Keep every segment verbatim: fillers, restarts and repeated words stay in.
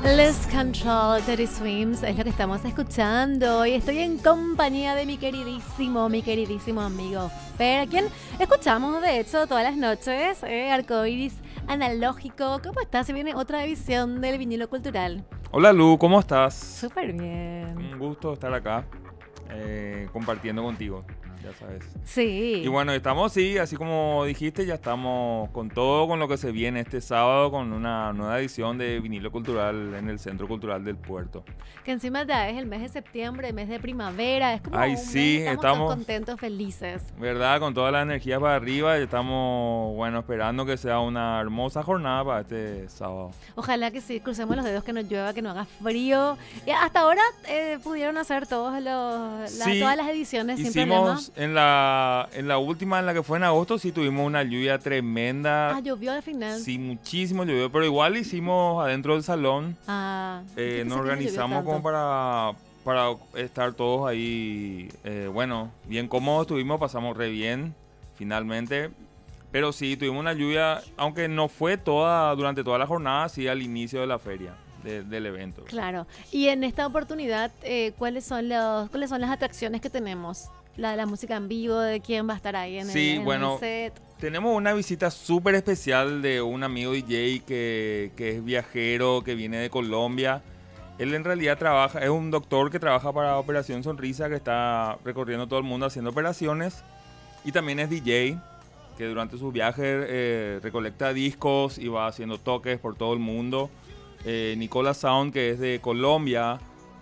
Lose Control, Dirty Swims, es lo que estamos escuchando y estoy en compañía de mi queridísimo, mi queridísimo amigo Fer, a quien escuchamos de hecho todas las noches, eh, Arcoiris Analógico. ¿Cómo estás? Se viene otra edición del vinilo cultural. Hola Lu, ¿cómo estás? Súper bien. Un gusto estar acá eh, compartiendo contigo, ya sabes. Sí. Y bueno, estamos, sí, así como dijiste, ya estamos con todo, con lo que se viene este sábado, con una nueva edición de vinilo cultural en el Centro Cultural del Puerto. Que encima ya es el mes de septiembre, el mes de primavera, es como Ay, un sí, mes, estamos, estamos todos contentos, felices. ¿Verdad? Con toda la energía para arriba, y estamos, bueno, esperando que sea una hermosa jornada para este sábado. Ojalá que sí, crucemos los dedos, que no llueva, que no haga frío. Y hasta ahora eh, pudieron hacer todos los, la, Sí, todas las ediciones sin hicimos problema. en la, en la última, en la que fue en agosto, sí tuvimos una lluvia tremenda. Ah, llovió al final. Sí, muchísimo llovió, pero igual hicimos adentro del salón. Ah, Eh, yo pensé nos que no llovió organizamos tanto. como para, para estar todos ahí, eh, bueno, bien cómodos estuvimos, pasamos re bien, finalmente. Pero sí, tuvimos una lluvia, aunque no fue toda durante toda la jornada, sí al inicio de la feria, de- del evento. Claro. Y en esta oportunidad, eh, ¿cuáles son los, cuáles son las atracciones que tenemos? La, la música en vivo, de quién va a estar ahí en, Sí, el, en bueno, el set. Tenemos una visita súper especial de un amigo D J que, que es viajero, que viene de Colombia. Él en realidad trabaja, es un doctor que trabaja para Operación Sonrisa, que está recorriendo todo el mundo haciendo operaciones. Y también es D J, que durante sus viajes eh, recolecta discos y va haciendo toques por todo el mundo. Eh, Nicola Sound, que es de Colombia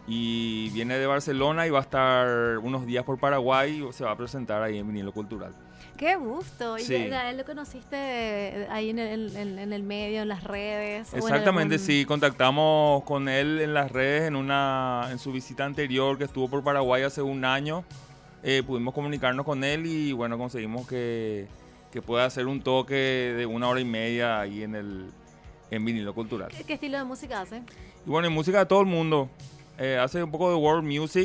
y viene de Barcelona y va a estar unos días por Paraguay y se va a presentar ahí en Vinilo Cultural. ¡Qué gusto! ¿Y Sí. ya, ya él lo conociste eh, ahí en el, en, en el medio, en las redes? o en Exactamente, algún- sí, contactamos con él en las redes en una en su visita anterior que estuvo por Paraguay hace un año. Eh, pudimos comunicarnos con él y bueno, conseguimos que, que pueda hacer un toque de una hora y media ahí en el en Vinilo Cultural. ¿Qué, qué estilo de música hace? Y bueno, y música de todo el mundo. Eh, hace un poco de world music.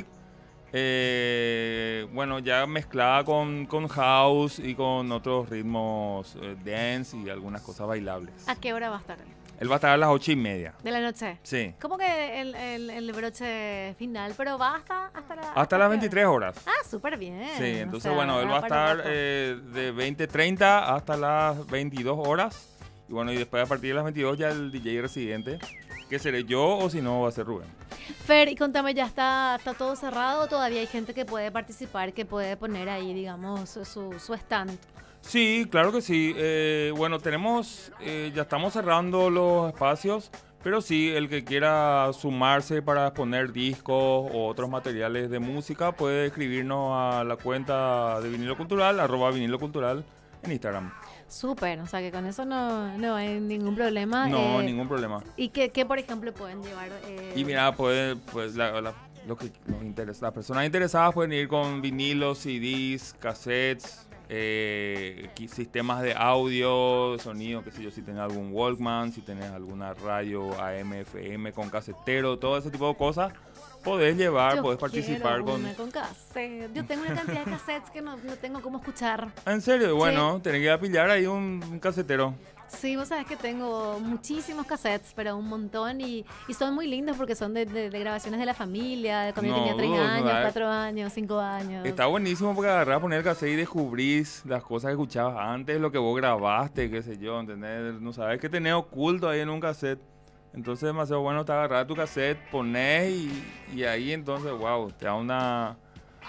eh, bueno, ya mezclada con, con house y con otros ritmos eh, dance y algunas cosas bailables. ¿A qué hora va a estar? Él va a estar a las ocho y media. ¿De la noche? Sí. ¿Cómo que el, el, el broche final? ¿Pero va hasta, hasta la Hasta las qué hora? veintitrés horas. Ah, súper bien. Sí, o entonces sea, bueno, él da va a para estar rato. eh, de veinte treinta hasta las veintidós horas. Y bueno, y después a partir de las veintidós ya el D J residente, que seré yo o si no va a ser Rubén. Fer, y contame, ¿ya está, está todo cerrado o todavía hay gente que puede participar, que puede poner ahí, digamos, su, su, su stand? Sí, claro que sí. Eh, bueno, tenemos, eh, ya estamos cerrando los espacios, pero sí, el que quiera sumarse para exponer discos o otros materiales de música puede escribirnos a la cuenta de Vinilo Cultural, arroba Vinilo Cultural en Instagram. Súper, o sea que con eso no, no hay ningún problema. No, eh, ningún problema. ¿Y qué, qué, por ejemplo, pueden llevar? eh, Y mira, puede, pues la, la- lo que nos interesa, las personas interesadas pueden ir con vinilos, C Ds, cassettes, eh, qui- sistemas de audio, de sonido, qué sé yo, si tenés algún Walkman, si tenés alguna radio A M, F M con casetero, todo ese tipo de cosas, podés llevar, yo podés participar quiero con... una con cassette. Yo tengo una cantidad de cassettes que no, no tengo cómo escuchar. En serio, bueno, tenés que ir a pillar ahí un, un casetero. Sí, vos sabés que tengo muchísimos cassettes, pero un montón, y, y son muy lindos porque son de, de- de grabaciones de la familia, de cuando yo No, tenía tres dudo, años, ¿verdad? cuatro años, cinco años. Está buenísimo porque agarrás, poner el cassette y descubrís las cosas que escuchabas antes, lo que vos grabaste, qué sé yo, ¿entendés? No sabes qué tenés oculto ahí en un cassette. Entonces es demasiado bueno te agarrar tu cassette, ponés y, y ahí entonces, wow, te da una,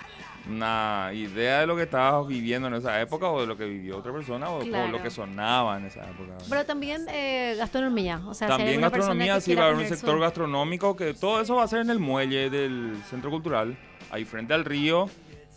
una idea de lo que estabas viviendo en esa época o de lo que vivió otra persona o, Claro. o lo que sonaba en esa época. Pero también eh, gastronomía, o sea, si hay También alguna persona gastronomía, que sí, quiera va a haber un poner sector su- gastronómico que todo eso va a ser en el muelle del Centro Cultural, ahí frente al río,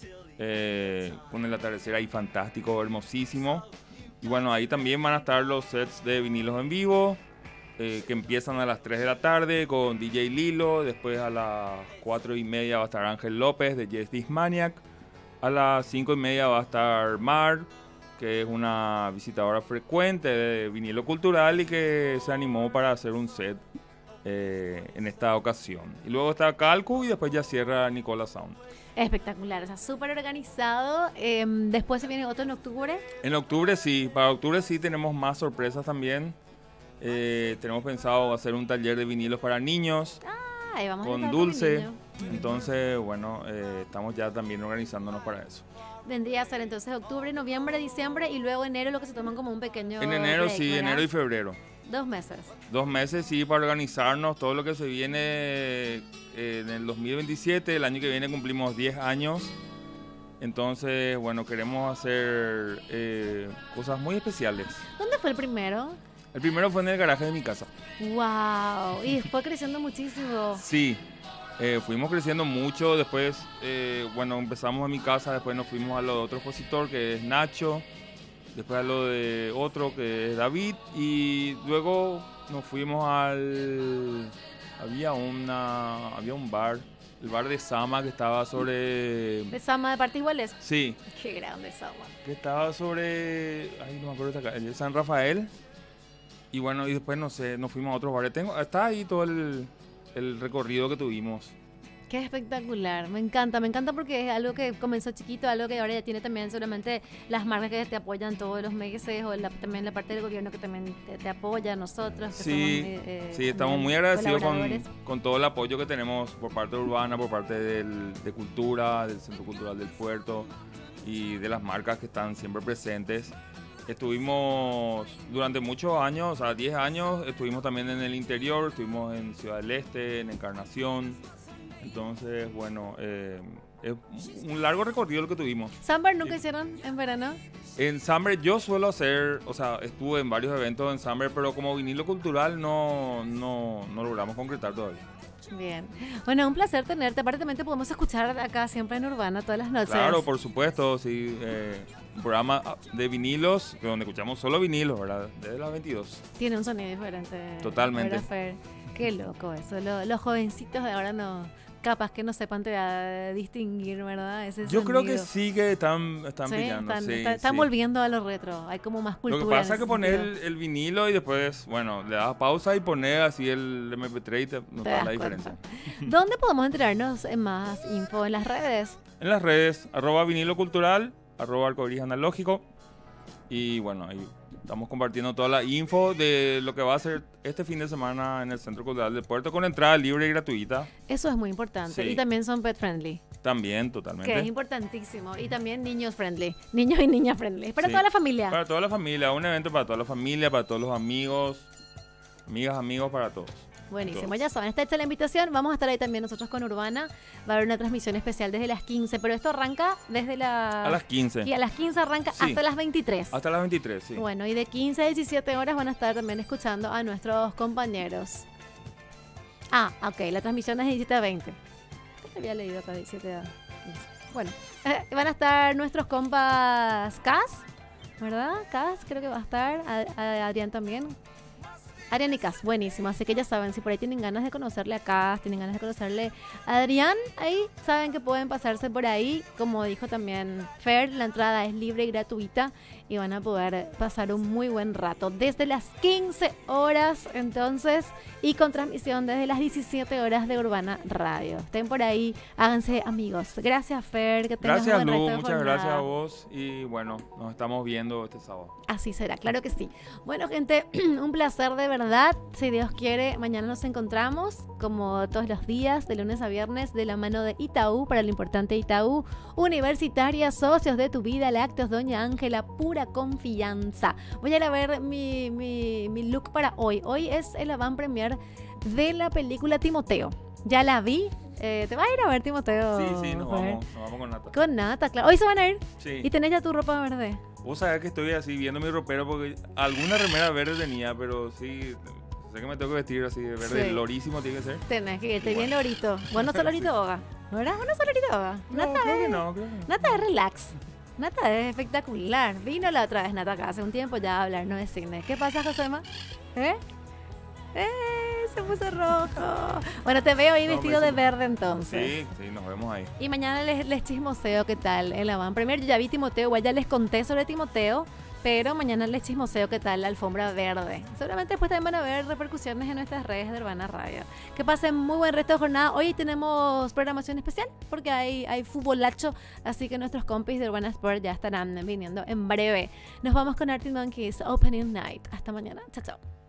eh, con el atardecer ahí fantástico, hermosísimo. Y bueno, ahí también van a estar los sets de vinilos en vivo, eh, que empiezan a las tres de la tarde con D J Lilo, después a las cuatro y media va a estar Ángel López de Yes This Maniac, a las cinco y media va a estar Mar, que es una visitadora frecuente de vinilo cultural y que se animó para hacer un set eh, en esta ocasión. Y luego está Calcu y después ya cierra Nicola Sound. Espectacular, o sea, súper organizado. Eh, después se viene otro en octubre. En octubre sí, para octubre sí tenemos más sorpresas también. Eh, tenemos pensado hacer un taller de vinilos para niños. Ah, ahí vamos a con estar dulce. mi niño. Entonces, bueno, eh, estamos ya también organizándonos para eso. Vendría a ser entonces octubre, noviembre, diciembre y luego enero, lo que se toman como un pequeño En enero, break, sí, ¿verdad? enero y febrero. Dos meses. Dos meses, sí, para organizarnos todo lo que se viene eh, en el dos mil veintisiete. El año que viene cumplimos diez años. Entonces, bueno, queremos hacer eh, cosas muy especiales. ¿Dónde fue el primero? El primero fue en el garaje de mi casa. ¡Wow! Y fue creciendo muchísimo. Sí, eh, fuimos creciendo mucho. Después, eh, bueno, empezamos en mi casa, después nos fuimos a lo de otro expositor que es Nacho. Después a lo de otro que es David. Y luego nos fuimos al... Había, una, había un bar, el bar de Sama que estaba sobre... ¿De Sama de Partes Iguales? Sí, ¡Qué grande Sama! que estaba sobre... Ay, no me acuerdo de acá, el de San Rafael. Y bueno, y después, no sé, nos fuimos a otros bares. Tengo, está ahí todo el, el recorrido que tuvimos. ¡Qué espectacular! Me encanta, me encanta porque es algo que comenzó chiquito, algo que ahora ya tiene también seguramente las marcas que te apoyan todos los meses o la, también la parte del gobierno que también te, te apoya a nosotros. Que Sí, somos, eh, sí, estamos también muy agradecidos con, colaboradores. con todo el apoyo que tenemos por parte de Urbana, por parte del, de Cultura, del Centro Cultural del Puerto y de las marcas que están siempre presentes. Estuvimos durante muchos años, o sea, diez años, estuvimos también en el interior, estuvimos en Ciudad del Este, en Encarnación. Entonces, bueno, eh, es un largo recorrido el que tuvimos. ¿Sambar nunca Sí. hicieron en verano? En Summer yo suelo hacer, o sea, estuve en varios eventos en Summer, pero como vinilo cultural no, no, no logramos concretar todavía. Bien. Bueno, un placer tenerte. Aparte también te podemos escuchar acá siempre en Urbana todas las noches. Claro, por supuesto, sí. Eh, un programa de vinilos, donde escuchamos solo vinilos, ¿verdad? Desde las veintidós. Tiene un sonido diferente. Totalmente. ¿Verdad, Fer? Qué loco eso. Lo- los jovencitos de ahora no, capaz que no sepan te a distinguir, ¿verdad? Ese Yo creo que sonido. sí que están, están Sí, brillando. están, sí, está- están sí. volviendo a lo retro. Hay como más cultura. Lo que en pasa es ese que pones sentido. el, el vinilo y después, bueno, le das pausa y pones así el eme pe tres y te Te notas das la cuenta. diferencia. ¿Dónde podemos enterarnos en más info? ¿En las redes? En las redes, arroba vinilo cultural, arroba arcoiris analógico. Y bueno, ahí estamos compartiendo toda la info de lo que va a ser este fin de semana en el Centro Cultural del Puerto con entrada libre y gratuita. Eso es muy importante. Sí. Y también son pet friendly, También, totalmente. que es importantísimo. Y también niños friendly. Niños y niñas friendly. Para Sí. toda la familia. Para toda la familia, un evento para toda la familia, para todos los amigos, amigas, amigos, para todos. Buenísimo, Todos. ya saben, está hecha la invitación. Vamos a estar ahí también nosotros con Urbana. Va a haber una transmisión especial desde las quince, pero esto arranca desde la... A las quince. Y a las quince arranca Sí. hasta las veintitrés. Hasta las veintitrés, sí. Bueno, y de quince a diecisiete horas van a estar también escuchando a nuestros compañeros. Ah, ok, la transmisión es de diecisiete a veinte. ¿Qué había leído acá? diecisiete a quince. Bueno, eh, van a estar nuestros compas Cas, ¿verdad? Cas creo que va a estar. A- a- Adrián también. Adrián y Cas, buenísimo. Así que ya saben, si por ahí tienen ganas de conocerle a Cas, tienen ganas de conocerle a Adrián, ahí saben que pueden pasarse por ahí. Como dijo también Fer, la entrada es libre y gratuita y van a poder pasar un muy buen rato. Desde las quince horas, entonces, y con transmisión desde las diecisiete horas de Urbana Radio. Estén por ahí, háganse amigos. Gracias, Fer, que tengas Gracias, un buen Lu, resto de muchas gracias jornada. a vos. Y bueno, nos estamos viendo este sábado. Así será, claro que sí. Bueno, gente, un placer de verdad. Si Dios quiere, mañana nos encontramos, como todos los días, de lunes a viernes, de la mano de Itaú, para lo importante Itaú, Universitaria, socios de tu vida, lácteos, Doña Ángela, pura confianza. Voy a ir a ver mi, mi, mi look para hoy. Hoy es el avant premier de la película Timoteo. Ya la vi. Eh, ¿Te vas a ir a ver, Timoteo? Sí, sí, nos Fer? vamos, nos vamos con Nata. Con Nata, claro. Hoy se van a ir. Sí. Y tenés ya tu ropa verde. Vos sabés que estoy así viendo mi ropero porque alguna remera verde tenía, pero sí, sé que me tengo que vestir así de verde. Sí. Lorísimo tiene que ser. Tenés que irte Y bien bueno. lorito. Bueno, solo lorito boga. ¿Verdad? Bueno, solo lorito boga. No, Nata creo es, que no, creo que no. Nata es relax. Nata es espectacular. Vino la otra vez Nata acá hace un tiempo ya a hablarnos de cine. ¿Qué pasa, Josema? ¿Eh? ¡Eh! Se puso rojo. Bueno, te veo ahí No, vestido me de hizo- verde entonces. Sí, sí, nos vemos ahí. Y mañana les, les chismoseo qué tal en la van. Primero yo ya vi Timoteo, igual ya les conté sobre Timoteo, pero mañana les chismoseo qué tal la alfombra verde. Seguramente después también van a ver repercusiones en nuestras redes de Urbana Radio. Que pasen muy buen resto de jornada. Hoy tenemos programación especial porque hay, hay futbolacho, así que nuestros compis de Urbana Sport ya estarán viniendo en breve. Nos vamos con Arctic Monkeys Opening Night. Hasta mañana. Chao, chao.